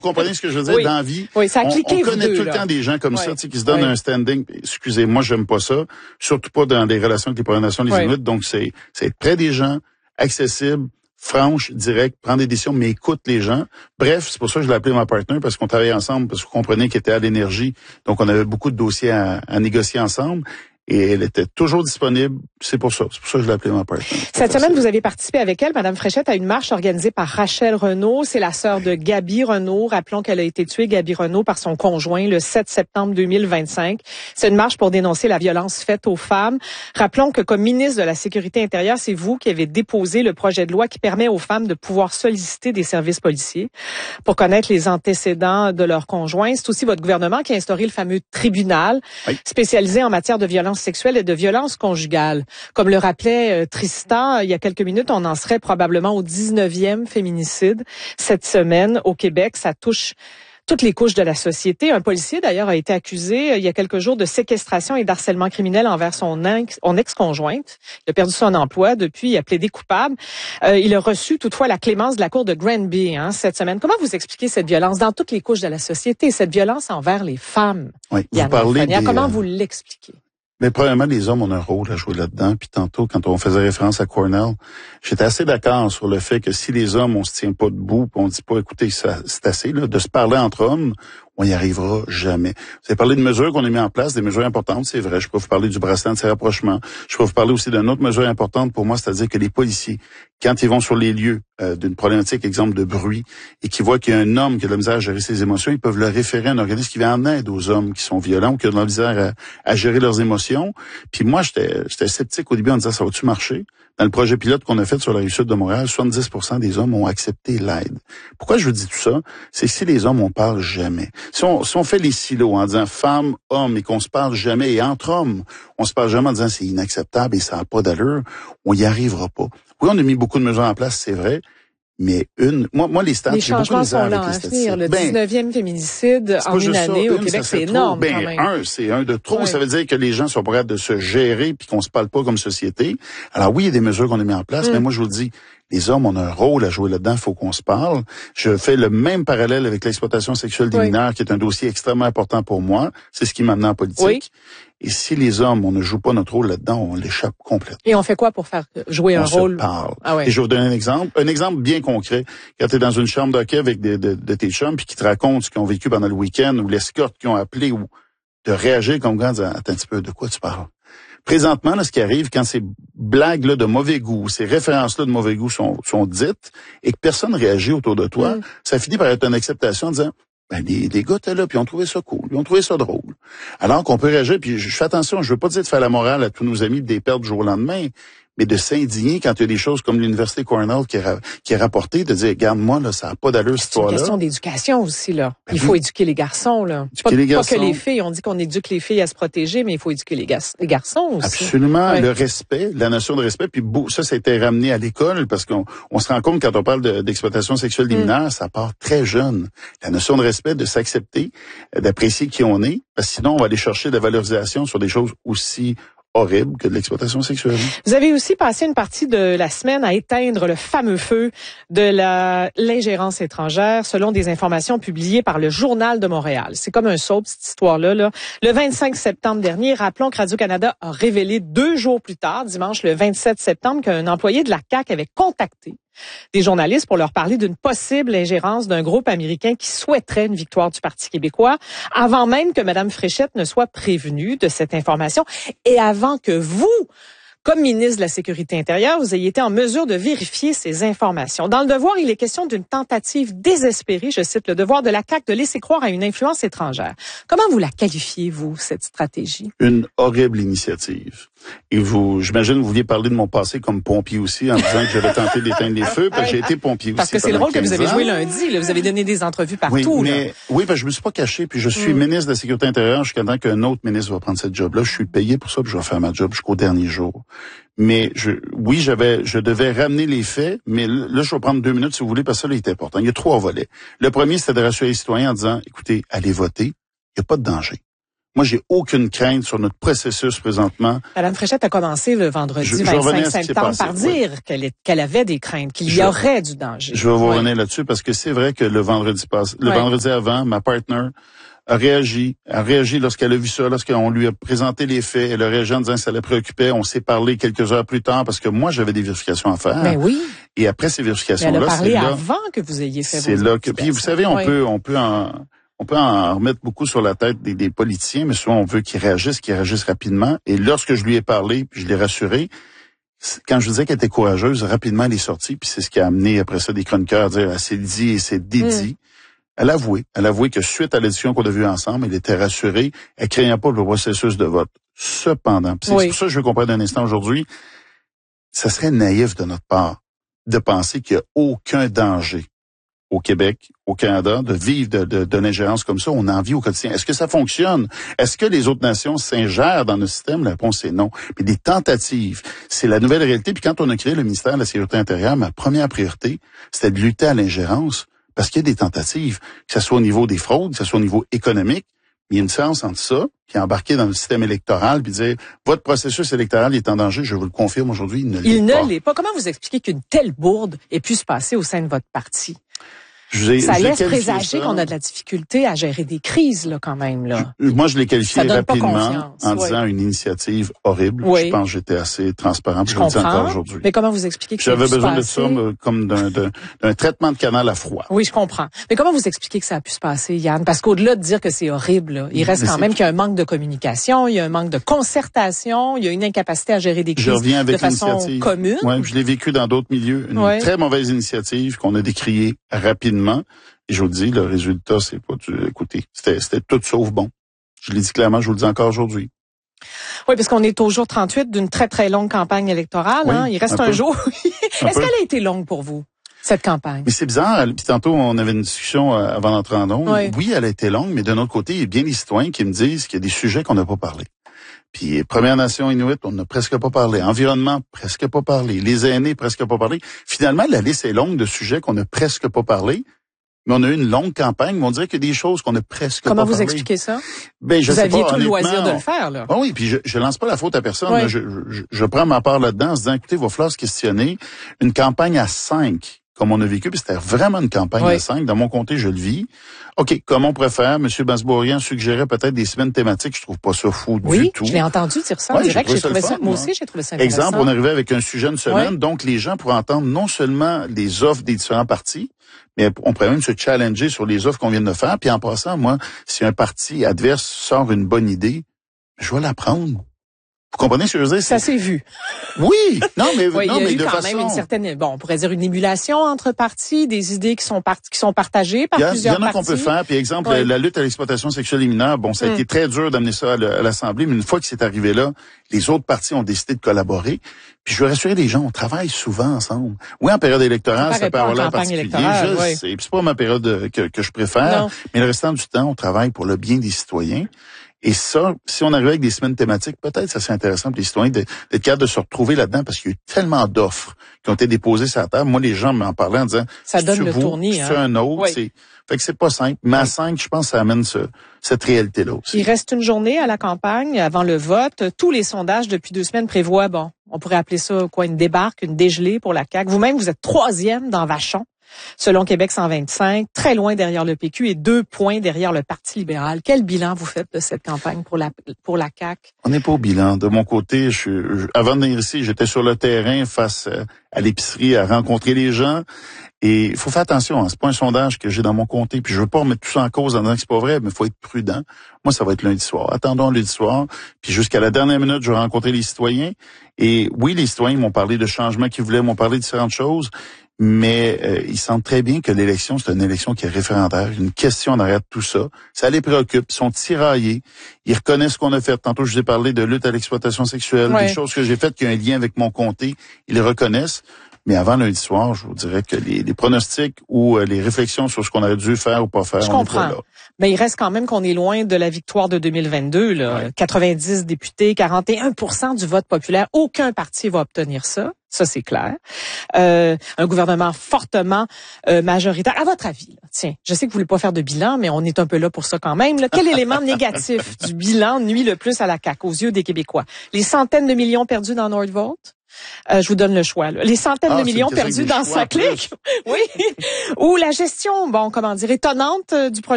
comprenez ce que je veux dire? Oui. Dans la vie, oui, ça a cliqué, on connaît deux, tout le temps des gens comme ça, tu sais, qui se donnent un standing. Excusez, moi, j'aime pas ça. Surtout pas dans des relations avec les Premières Nations, les Inuits. Donc, c'est être près des gens, accessible, franche, direct, prendre des décisions, mais écoute les gens. Bref, c'est pour ça que je l'ai appelé ma partenaire, parce qu'on travaillait ensemble, parce que vous comprenez qu'elle était à l'énergie. Donc, on avait beaucoup de dossiers à négocier ensemble. Et elle était toujours disponible. C'est pour ça que je l'ai appelée ma partenaire. Cette semaine, vous avez participé avec elle, Madame Fréchette, à une marche organisée par Rachel Renaud. C'est la sœur de Gaby Renaud. Rappelons qu'elle a été tuée, Gaby Renaud, par son conjoint le 7 septembre 2025. C'est une marche pour dénoncer la violence faite aux femmes. Rappelons que comme ministre de la Sécurité intérieure, c'est vous qui avez déposé le projet de loi qui permet aux femmes de pouvoir solliciter des services policiers pour connaître les antécédents de leurs conjoints. C'est aussi votre gouvernement qui a instauré le fameux tribunal spécialisé en matière de violence sexuelle et de violence conjugale. Comme le rappelait Tristan, il y a quelques minutes, on en serait probablement au 19e féminicide cette semaine au Québec. Ça touche toutes les couches de la société. Un policier, d'ailleurs, a été accusé il y a quelques jours de séquestration et d'harcèlement criminel envers son ex-conjointe. Il a perdu son emploi depuis, il a plaidé coupable. Il a reçu toutefois la clémence de la cour de Granby cette semaine. Comment vous expliquez cette violence dans toutes les couches de la société, cette violence envers les femmes? Oui, vous parlez comment vous l'expliquez? Mais premièrement, les hommes ont un rôle à jouer là-dedans. Puis tantôt, quand on faisait référence à Cornell, j'étais assez d'accord sur le fait que si les hommes, on se tient pas debout, puis on dit pas, écoutez, c'est assez, là, de se parler entre hommes, on n'y arrivera jamais. Vous avez parlé de mesures qu'on a mis en place, des mesures importantes, c'est vrai. Je peux vous parler du bracelet anti-rapprochement. Je peux vous parler aussi d'une autre mesure importante pour moi, c'est-à-dire que les policiers, quand ils vont sur les lieux d'une problématique, exemple de bruit, et qu'ils voient qu'il y a un homme qui a de la misère à gérer ses émotions, ils peuvent le référer à un organisme qui vient en aide aux hommes qui sont violents ou qui ont de la misère à gérer leurs émotions. Puis moi, j'étais sceptique au début en disant, ça va-tu marcher? Dans le projet pilote qu'on a fait sur la Rive-Sud de Montréal, 70% des hommes ont accepté l'aide. Pourquoi je vous dis tout ça? C'est que si les hommes, on parle jamais. Si on fait les silos en disant femmes, hommes, et qu'on se parle jamais, et entre hommes, on se parle jamais en disant c'est inacceptable et ça n'a pas d'allure, on y arrivera pas. Oui, on a mis beaucoup de mesures en place, c'est vrai. Mais moi, les stats, j'ai beaucoup de misère avec les statistiques. Le 19e féminicide en une année au Québec, c'est énorme quand même. C'est un de trop. Ouais. Ça veut dire que les gens sont prêts de se gérer puis qu'on se parle pas comme société. Alors oui, il y a des mesures qu'on a mis en place, mais moi, je vous le dis, les hommes ont un rôle à jouer là-dedans, il faut qu'on se parle. Je fais le même parallèle avec l'exploitation sexuelle des mineurs, qui est un dossier extrêmement important pour moi. C'est ce qui m'a amené en politique. Oui. Et si les hommes, on ne joue pas notre rôle là-dedans, on l'échappe complètement. Et on fait quoi pour faire jouer un rôle? On se parle. Et je vais vous donner un exemple bien concret. Quand tu es dans une chambre d'hockey avec de tes chums, puis qui te racontent ce qu'ils ont vécu pendant le week-end, ou l'escorte qu'ils ont appelé, ou de réagir comme quand disant, attends un petit peu, de quoi tu parles? Présentement, là, ce qui arrive quand ces blagues-là de mauvais goût, ces références-là de mauvais goût sont dites et que personne réagit autour de toi, ça finit par être une acceptation en disant, ben, des gars étaient là, puis ils ont trouvé ça cool, ils ont trouvé ça drôle. Alors qu'on peut réagir, puis je fais attention, je veux pas dire de faire la morale à tous nos amis de les perdre du jour au lendemain, mais de s'indigner quand il y a des choses comme l'Université Cornell qui est rapportée, de dire, regarde-moi, là, ça n'a pas d'allure, cette histoire-là. C'est une question d'éducation aussi, là. Il faut éduquer les garçons, là. Pas que les filles. On dit qu'on éduque les filles à se protéger, mais il faut éduquer les garçons aussi. Absolument. Le respect, la notion de respect, puis ça a été ramené à l'école, parce qu'on se rend compte quand on parle d'exploitation sexuelle des mineurs, ça part très jeune. La notion de respect, de s'accepter, d'apprécier qui on est, parce que sinon, on va aller chercher de la valorisation sur des choses aussi horrible que de l'exploitation sexuelle. Vous avez aussi passé une partie de la semaine à éteindre le fameux feu de l'ingérence étrangère, selon des informations publiées par le Journal de Montréal. C'est comme un soap, cette histoire-là. Le 25 septembre dernier, rappelons que Radio-Canada a révélé 2 jours plus tard, dimanche le 27 septembre, qu'un employé de la CAQ avait contacté des journalistes pour leur parler d'une possible ingérence d'un groupe américain qui souhaiterait une victoire du Parti québécois, avant même que Mme Fréchette ne soit prévenue de cette information et avant que vous, comme ministre de la Sécurité intérieure, vous ayez été en mesure de vérifier ces informations. Dans Le Devoir, il est question d'une tentative désespérée, je cite Le Devoir, de la CAQ de laisser croire à une influence étrangère. Comment vous la qualifiez, vous, cette stratégie? Une horrible initiative. Et j'imagine, vous vouliez parler de mon passé comme pompier aussi, en disant que j'avais tenté d'éteindre les feux, parce que j'ai été pompier aussi. Parce que c'est le rôle que vous avez joué lundi, là. Vous avez donné des entrevues partout. Oui, parce que je me suis pas caché, puis je suis ministre de la Sécurité intérieure jusqu'à temps qu'un autre ministre va prendre cette job-là. Je suis payé pour ça, puis je vais faire ma job jusqu'au dernier jour. Mais je devais ramener les faits, mais là, je vais prendre 2 minutes si vous voulez, parce que ça, là, il est important. Il y a 3 volets. Le premier, c'était de rassurer les citoyens en disant, écoutez, allez voter, il n'y a pas de danger. Moi, j'ai aucune crainte sur notre processus présentement. Madame Fréchette a commencé le vendredi 25 septembre par dire qu'elle avait des craintes, qu'il y aurait du danger. Je vais vous revenir là-dessus parce que c'est vrai que le vendredi avant, ma partner a réagi lorsqu'elle a vu ça, lorsqu'on lui a présenté les faits. Elle a réagi en disant que ça la préoccupait. On s'est parlé quelques heures plus tard parce que moi, j'avais des vérifications à faire. Ben oui. Et après ces vérifications-là, elle a parlé avant que vous ayez fait vos vérifications. Puis vous savez, on peut en remettre beaucoup sur la tête des politiciens, mais souvent on veut qu'ils réagissent rapidement. Et lorsque je lui ai parlé, puis je l'ai rassuré, quand je disais qu'elle était courageuse, rapidement elle est sortie, puis c'est ce qui a amené après ça des chroniqueurs à dire c'est dit et c'est dédit. Elle a avoué que suite à l'édition qu'on a vue ensemble, elle était rassurée, elle craignait pas le processus de vote. Cependant, c'est pour ça que je veux comprendre un instant aujourd'hui, ça serait naïf de notre part de penser qu'il n'y a aucun danger au Québec, au Canada, de vivre de l'ingérence comme ça. On en vit au quotidien. Est-ce que ça fonctionne? Est-ce que les autres nations s'ingèrent dans notre système? La réponse est non. Mais des tentatives, c'est la nouvelle réalité. Puis quand on a créé le ministère de la Sécurité intérieure, ma première priorité, c'était de lutter à l'ingérence. Parce qu'il y a des tentatives, que ce soit au niveau des fraudes, que ce soit au niveau économique. Il y a une différence entre ça, puis embarquer dans le système électoral, puis dire votre processus électoral est en danger, je vous le confirme aujourd'hui, il ne l'est pas. Comment vous expliquez qu'une telle bourde ait pu se passer au sein de votre parti? Ça laisse présager qu'on a de la difficulté à gérer des crises, là, quand même, là. Moi, je l'ai qualifié rapidement en disant une initiative horrible. Je pense que j'étais assez transparent, puis je le dis encore aujourd'hui. Mais comment vous expliquez que ça a pu se passer? J'avais besoin de ça comme d'un traitement de canal à froid. Oui, je comprends. Mais comment vous expliquez que ça a pu se passer, Yann? Parce qu'au-delà de dire que c'est horrible, là, il reste quand même qu'il y a un manque de communication, il y a un manque de concertation, il y a une incapacité à gérer des crises de façon commune. Oui, je l'ai vécu dans d'autres milieux. Une très mauvaise initiative qu'on a décriée rapidement. Et je vous dis, le résultat, c'est pas écoutez, c'était tout sauf bon. Je l'ai dit clairement, je vous le dis encore aujourd'hui. Oui, parce qu'on est au jour 38 d'une très, très longue campagne électorale. Il reste un jour. Est-ce qu'elle a été longue pour vous, cette campagne? Mais c'est bizarre. Puis tantôt, on avait une discussion avant d'entrer en ondes. Oui, elle a été longue, mais d'un autre côté, il y a bien des citoyens qui me disent qu'il y a des sujets qu'on n'a pas parlé. Puis Première Nation Inuit, on n'a presque pas parlé. Environnement, presque pas parlé. Les aînés, presque pas parlé. Finalement, la liste est longue de sujets qu'on n'a presque pas parlé. Mais on a eu une longue campagne, mais on dirait qu'il y a des choses qu'on a presque pas parlé. Comment vous expliquez ça? Ben, vous aviez tout le loisir de le faire, là. Oui, puis je lance pas la faute à personne. Là, je prends ma part là-dedans en se disant, écoutez, il va falloir se questionner. Une campagne à 5, comme on a vécu, puis c'était vraiment une campagne à 5. Dans mon comté, je le vis. OK, comment on pourrait faire? M. Bansbourian suggérait peut-être des semaines thématiques. Je trouve pas ça fou du tout. Oui, je l'ai entendu dire ça en direct. Moi aussi, j'ai trouvé ça intéressant. Exemple, on arrivait avec un sujet une semaine, donc les gens pourraient entendre non seulement les offres des différents partis, mais on pourrait même se challenger sur les offres qu'on vient de faire. Puis en passant, moi, si un parti adverse sort une bonne idée, je vais la prendre. Vous comprenez ce que je veux dire? Ça s'est vu. Oui, non, mais il y a eu de quand façon... même une certaine, on pourrait dire une émulation entre partis, des idées qui sont partagées par plusieurs partis. Il y en a qu'on peut faire. Puis exemple, la lutte à l'exploitation sexuelle des mineurs, ça a été très dur d'amener ça à l'Assemblée, mais une fois que c'est arrivé là, les autres partis ont décidé de collaborer. Puis je veux rassurer les gens, on travaille souvent ensemble. Oui, en période électorale, ça peut avoir l'air particulier. Je sais. Puis c'est pas ma période que je préfère, mais le restant du temps, on travaille pour le bien des citoyens. Et ça, si on arrive avec des semaines thématiques, peut-être ça serait intéressant pour les citoyens d'être capables de se retrouver là-dedans parce qu'il y a eu tellement d'offres qui ont été déposées sur la table. Moi, les gens m'en parlaient en disant, ça donne le tournis, c'est un autre. Fait que c'est pas simple. Mais à 5, je pense que ça amène cette réalité-là aussi. Il reste une journée à la campagne avant le vote. Tous les sondages depuis 2 semaines prévoient, on pourrait appeler ça une débarque, une dégelée pour la CAQ. Vous-même, vous êtes 3e dans Vachon. Selon Québec 125, très loin derrière le PQ et 2 points derrière le Parti libéral. Quel bilan vous faites de cette campagne pour la CAQ? On n'est pas au bilan. De mon côté, avant de venir ici, j'étais sur le terrain face à l'épicerie à rencontrer les gens. Et il faut faire attention, c'est pas un sondage que j'ai dans mon comté, puis je veux pas remettre tout ça en cause en disant que c'est pas vrai, mais il faut être prudent. Moi, ça va être lundi soir. Attendons lundi soir, puis jusqu'à la dernière minute, je vais rencontrer les citoyens. Et oui, les citoyens m'ont parlé de changements qu'ils voulaient, m'ont parlé de différentes choses, mais ils sentent très bien que l'élection, c'est une élection qui est référendaire, une question en arrière de tout ça. Ça les préoccupe, ils sont tiraillés, ils reconnaissent ce qu'on a fait. Tantôt, je vous ai parlé de lutte à l'exploitation sexuelle, des choses que j'ai faites qui ont un lien avec mon comté, ils les reconnaissent. Mais avant lundi soir, je vous dirais que les pronostics ou les réflexions sur ce qu'on aurait dû faire ou pas faire, on n'est pas là. Mais il reste quand même qu'on est loin de la victoire de 2022. Là. 90 députés, 41% du vote populaire. Aucun parti va obtenir ça. Ça, c'est clair. Un gouvernement fortement majoritaire. À votre avis, là, tiens, je sais que vous voulez pas faire de bilan, mais on est un peu là pour ça quand même. Là. Quel élément négatif du bilan nuit le plus à la CAQ aux yeux des Québécois? Les centaines de millions perdus dans Nordvolt? Je vous donne le choix. Là. Les centaines de millions perdus dans Saclay? Oui. Ou la gestion, étonnante du projet